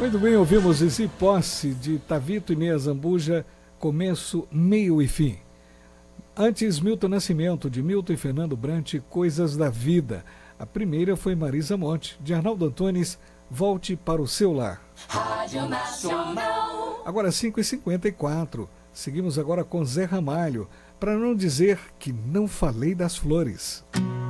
Muito bem, ouvimos esse Posse de Tavito e Meia Zambuja, começo, meio e fim. Antes, Milton Nascimento, de Milton e Fernando Brant, Coisas da Vida. A primeira foi Marisa Monte, de Arnaldo Antunes, Volte para o Seu Lar. Rádio Nacional. Agora 5h54. Seguimos agora com Zé Ramalho, para não dizer que não falei das flores.